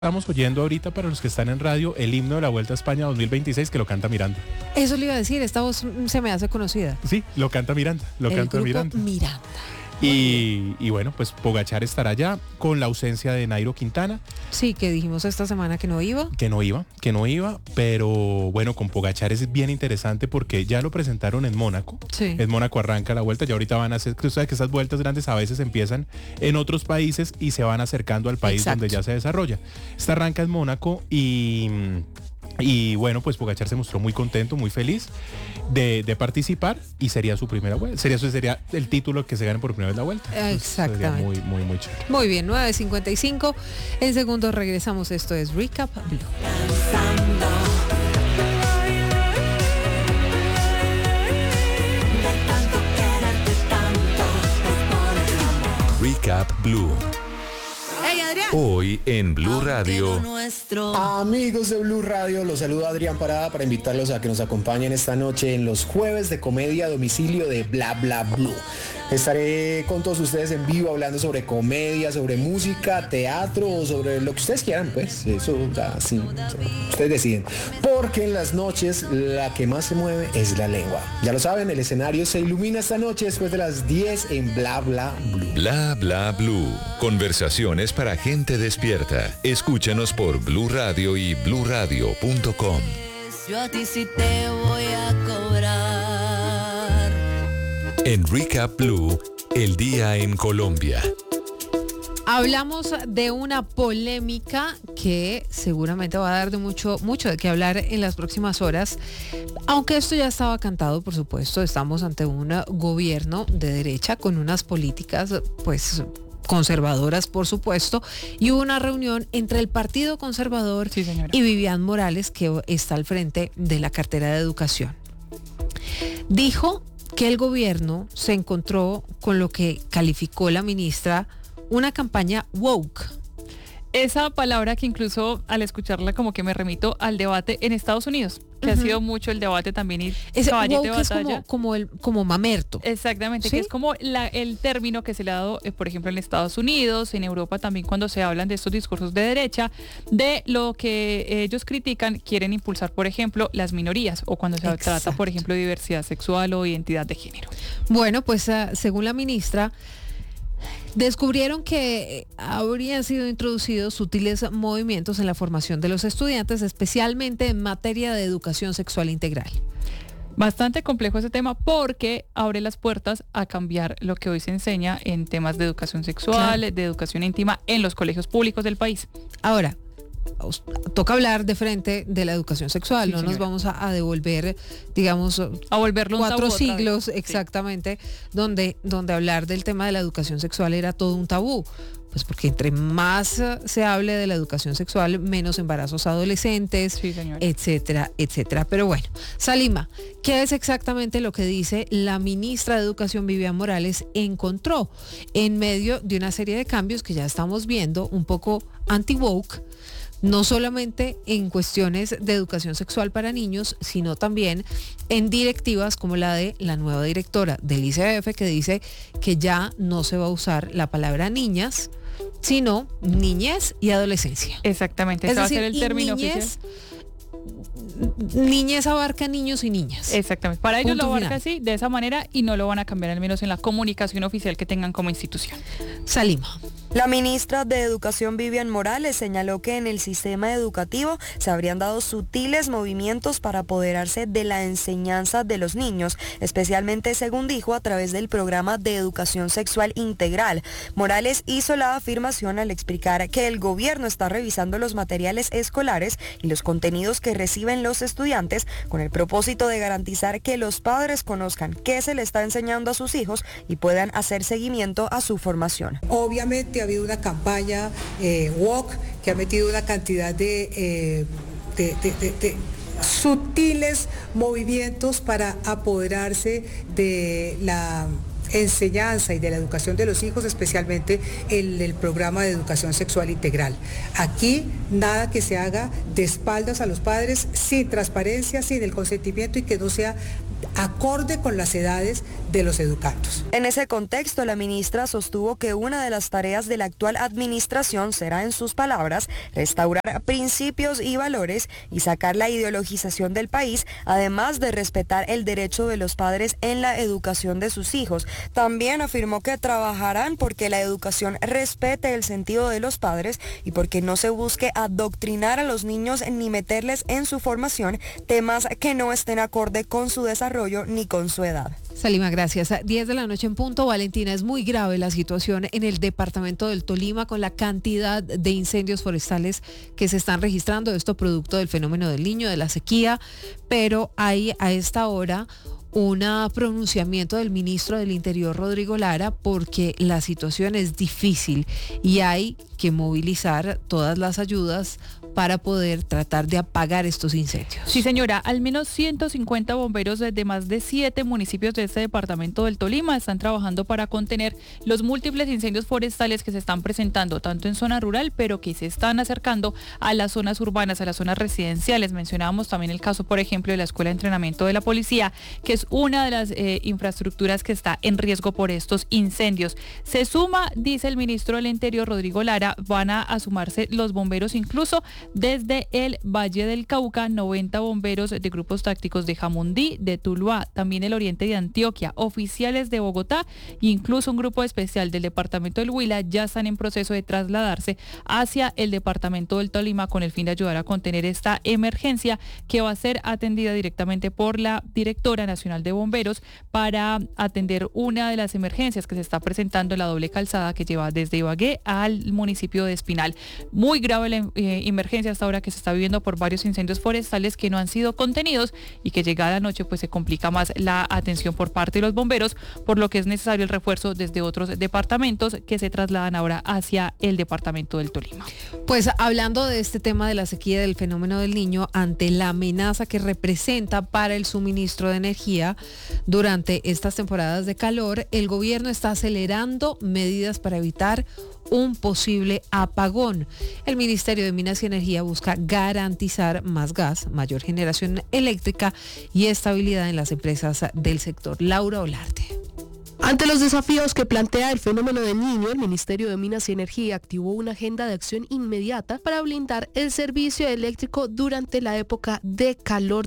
Estamos oyendo ahorita, para los que están en radio, el himno de la Vuelta a España 2026 que lo canta Miranda. Eso le iba a decir, esta voz se me hace conocida. Sí, lo canta Miranda, El grupo Miranda. Y bueno, pues Pogačar estará allá con la ausencia de Nairo Quintana. Sí, que dijimos esta semana que no iba. Que no iba, pero bueno, con Pogačar es bien interesante porque ya lo presentaron en Mónaco. Sí. En Mónaco arranca la vuelta, ya ahorita van a hacer, usted sabe que esas vueltas grandes a veces empiezan en otros países y se van acercando al país. Exacto. Donde ya se desarrolla. Esta arranca en Mónaco y bueno, pues Pogačar se mostró muy contento, muy feliz de participar y sería su primera vuelta. Sería el título que se gane por primera vez la vuelta. Exactamente. Sería muy chévere. Muy bien, 9:55. En segundos regresamos. Esto es Recap Blue. Recap Blue. Hoy en Blue Radio. Amigos de Blue Radio, los saluda Adrián Parada para invitarlos a que nos acompañen esta noche en los jueves de comedia a domicilio de Bla Bla Blue. Estaré con todos ustedes en vivo hablando sobre comedia, sobre música, teatro, sobre lo que ustedes quieran, pues eso, sí, ustedes deciden. Porque en las noches la que más se mueve es la lengua. Ya lo saben, el escenario se ilumina esta noche después de las 10 en Bla Bla Blue. Bla Bla Blue. Conversaciones para gente despierta. Escúchanos por Blue Radio y bluradio.com. Yo a ti sí te voy a cobrar. En Recap Blue, el día en Colombia. Hablamos de una polémica que seguramente va a dar de mucho de qué hablar en las próximas horas. Aunque esto ya estaba cantado, por supuesto, estamos ante un gobierno de derecha con unas políticas, pues, conservadoras, por supuesto, y hubo una reunión entre el Partido Conservador y Vivian Morales, que está al frente de la cartera de Educación. Dijo que el gobierno se encontró con lo que calificó la ministra una campaña woke. Esa palabra que incluso al escucharla como que me remito al debate en Estados Unidos, que ha sido mucho el debate también y ese caballete woke de batalla. Es como mamerto. Exactamente, ¿sí? Que es como el término que se le ha dado, por ejemplo, en Estados Unidos, en Europa también, cuando se hablan de estos discursos de derecha, de lo que ellos critican, quieren impulsar, por ejemplo, las minorías, o cuando se trata, por ejemplo, de diversidad sexual o identidad de género. Bueno, pues según la ministra, descubrieron que habrían sido introducidos sutiles movimientos en la formación de los estudiantes, especialmente en materia de educación sexual integral. Bastante complejo ese tema porque abre las puertas a cambiar lo que hoy se enseña en temas de educación sexual, claro, de educación íntima en los colegios públicos del país. Ahora, toca hablar de frente de la educación sexual, sí, no señora. Nos vamos a devolver, digamos, a volverlo 4 siglos exactamente, sí. donde hablar del tema de la educación sexual era todo un tabú. Pues porque entre más se hable de la educación sexual, menos embarazos adolescentes, sí, etcétera, etcétera. Pero bueno, Salima, ¿qué es exactamente lo que dice la ministra de Educación, Vivian Morales, encontró en medio de una serie de cambios que ya estamos viendo un poco anti-woke? No solamente en cuestiones de educación sexual para niños, sino también en directivas como la de la nueva directora del ICBF, que dice que ya no se va a usar la palabra niñas, sino niñez y adolescencia. Exactamente, ese va a ser el término oficial. Niñez abarca niños y niñas. Exactamente, para ellos Punto lo abarca final. así, de esa manera, y no lo van a cambiar, al menos en la comunicación oficial que tengan como institución. Salima. La ministra de Educación, Vivian Morales, señaló que en el sistema educativo se habrían dado sutiles movimientos para apoderarse de la enseñanza de los niños, especialmente, según dijo, a través del programa de educación sexual integral. Morales hizo la afirmación al explicar que el gobierno está revisando los materiales escolares y los contenidos que reciben los estudiantes con el propósito de garantizar que los padres conozcan qué se le está enseñando a sus hijos y puedan hacer seguimiento a su formación. Obviamente ha habido una campaña woke que ha metido una cantidad de sutiles movimientos para apoderarse de la enseñanza y de la educación de los hijos, especialmente el programa de educación sexual integral. Aquí nada que se haga de espaldas a los padres, sin transparencia, sin el consentimiento y que no sea acorde con las edades de los educandos. En ese contexto, la ministra sostuvo que una de las tareas de la actual administración será, en sus palabras, restaurar principios y valores y sacar la ideologización del país, además de respetar el derecho de los padres en la educación de sus hijos. También afirmó que trabajarán porque la educación respete el sentido de los padres y porque no se busque adoctrinar a los niños ni meterles en su formación temas que no estén acorde con su desarrollo ni con su edad. Salima, gracias. 10 de la noche en punto. Valentina, es muy grave la situación en el departamento del Tolima con la cantidad de incendios forestales que se están registrando, esto producto del fenómeno del Niño, de la sequía, pero hay a esta hora un pronunciamiento del ministro del Interior, Rodrigo Lara, porque la situación es difícil y hay que movilizar todas las ayudas para poder tratar de apagar estos incendios. Sí, señora, al menos 150 bomberos de más de 7 municipios de este departamento del Tolima están trabajando para contener los múltiples incendios forestales que se están presentando tanto en zona rural, pero que se están acercando a las zonas urbanas, a las zonas residenciales. Mencionábamos también el caso, por ejemplo, de la Escuela de Entrenamiento de la Policía, que es una de las infraestructuras que está en riesgo por estos incendios. Se suma, dice el ministro del Interior, Rodrigo Lara, van a sumarse los bomberos incluso desde el Valle del Cauca, 90 bomberos de grupos tácticos de Jamundí, de Tuluá, también el oriente de Antioquia, oficiales de Bogotá e incluso un grupo especial del departamento del Huila ya están en proceso de trasladarse hacia el departamento del Tolima con el fin de ayudar a contener esta emergencia que va a ser atendida directamente por la directora nacional de bomberos para atender una de las emergencias que se está presentando en la doble calzada que lleva desde Ibagué al municipio de Espinal. Muy grave la emergencia hasta ahora que se está viviendo por varios incendios forestales que no han sido contenidos y que llegada la noche pues se complica más la atención por parte de los bomberos, por lo que es necesario el refuerzo desde otros departamentos que se trasladan ahora hacia el departamento del Tolima. Pues hablando de este tema de la sequía, del fenómeno del Niño, ante la amenaza que representa para el suministro de energía durante estas temporadas de calor, el gobierno está acelerando medidas para evitar un posible apagón. El Ministerio de Minas y Energía busca garantizar más gas, mayor generación eléctrica y estabilidad en las empresas del sector. Laura Olarte. Ante los desafíos que plantea el fenómeno del Niño, el Ministerio de Minas y Energía activó una agenda de acción inmediata para blindar el servicio eléctrico durante la época de calor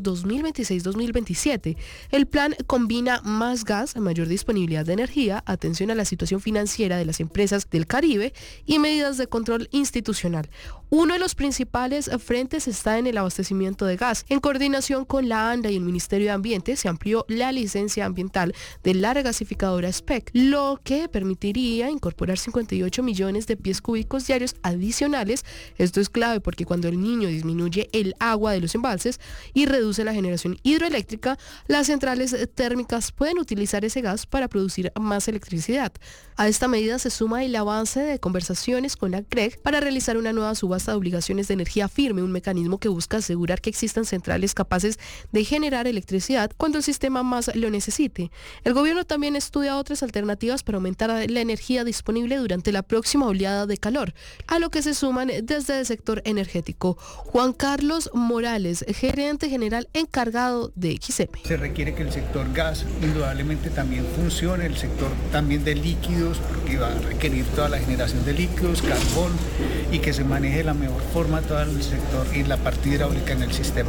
2026-2027. El plan combina más gas, mayor disponibilidad de energía, atención a la situación financiera de las empresas del Caribe y medidas de control institucional. Uno de los principales frentes está en el abastecimiento de gas. En coordinación con la ANDA y el Ministerio de Ambiente, se amplió la licencia ambiental de la regasificadora SPEC, lo que permitiría incorporar 58 millones de pies cúbicos diarios adicionales. Esto es clave porque cuando el Niño disminuye el agua de los embalses y reduce la generación hidroeléctrica, las centrales térmicas pueden utilizar ese gas para producir más electricidad. A esta medida se suma el avance de conversaciones con la CREG para realizar una nueva subasta de obligaciones de energía firme, un mecanismo que busca asegurar que existan centrales capaces de generar electricidad cuando el sistema más lo necesite. El gobierno también estudia otras alternativas para aumentar la energía disponible durante la próxima oleada de calor, a lo que se suman desde el sector energético. Juan Carlos Morales, gerente general encargado de XM. Se requiere que el sector gas indudablemente también funcione, el sector también de líquidos, porque va a requerir toda la generación de líquidos, carbón, y que se maneje de la mejor forma todo el sector y la parte hidráulica en el sistema.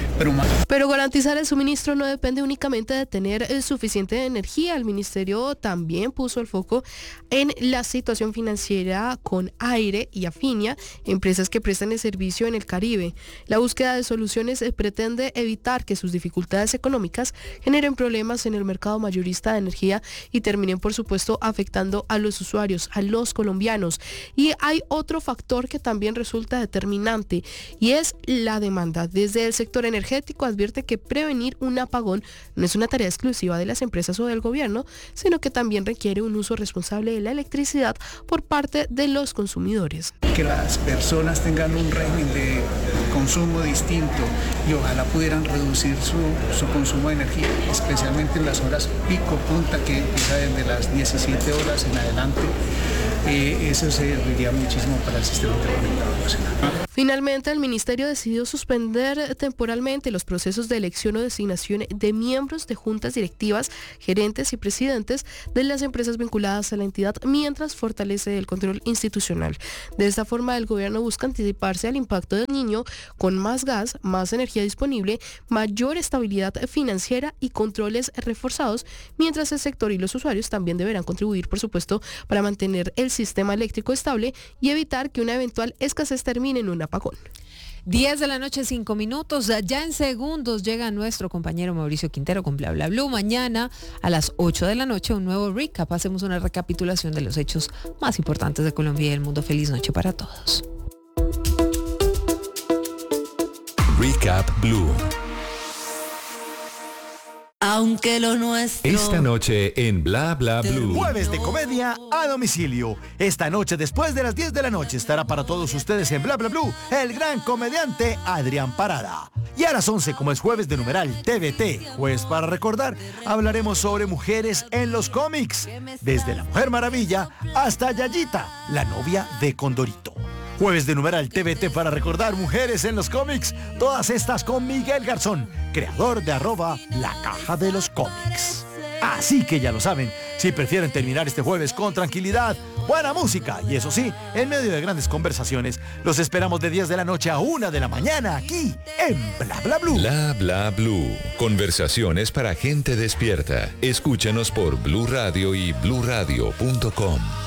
Pero garantizar el suministro no depende únicamente de tener suficiente energía. El ministerio también puso el foco en la situación financiera con Aire y Afinia, empresas que prestan el servicio en el Caribe. La búsqueda de soluciones pretende evitar que sus dificultades económicas generen problemas en el mercado mayorista de energía y terminen, por supuesto, afectando a los usuarios, a los colombianos. Y hay otro factor que también resulta determinante y es la demanda. Desde el sector energético advierte que prevenir un apagón no es una tarea exclusiva de las empresas o del gobierno, sino que también requiere un uso responsable de la electricidad por parte de los consumidores. Que las personas tengan un régimen de consumo distinto y ojalá pudieran reducir su consumo de energía, especialmente en las horas pico, punta, que empieza desde las 17 horas en adelante. eso serviría muchísimo para el sistema interconectado nacional. Finalmente, el ministerio decidió suspender temporalmente los procesos de elección o designación de miembros de juntas directivas, gerentes y presidentes de las empresas vinculadas a la entidad mientras fortalece el control institucional. De esta forma, el gobierno busca anticiparse al impacto del Niño con más gas, más energía disponible, mayor estabilidad financiera y controles reforzados, mientras el sector y los usuarios también deberán contribuir, por supuesto, para mantener el sistema eléctrico estable y evitar que una eventual escasez termine en un apagón. 10 de la noche, 5 minutos. Ya en segundos llega nuestro compañero Mauricio Quintero con Bla Bla Blue. Mañana a las 8 de la noche un nuevo recap. Hacemos una recapitulación de los hechos más importantes de Colombia y el mundo. Feliz noche para todos. Recap Blue. Aunque lo nuestro. Esta noche en Bla Bla Blue. Jueves de comedia a domicilio. Esta noche después de las 10 de la noche estará para todos ustedes en Bla Bla Blue el gran comediante Adrián Parada. Y a las 11, como es jueves de numeral TVT, jueves para recordar, hablaremos sobre mujeres en los cómics. Desde la Mujer Maravilla hasta Yayita, la novia de Condorito. Jueves de numeral TVT para recordar mujeres en los cómics. Todas estas con Miguel Garzón, creador de @La Caja de los Cómics. Así que ya lo saben, si prefieren terminar este jueves con tranquilidad, buena música y eso sí, en medio de grandes conversaciones, los esperamos de 10 de la noche a 1 de la mañana aquí en Bla Bla Blue. Bla Bla Blue. Conversaciones para gente despierta. Escúchanos por Blue Radio y bluradio.com.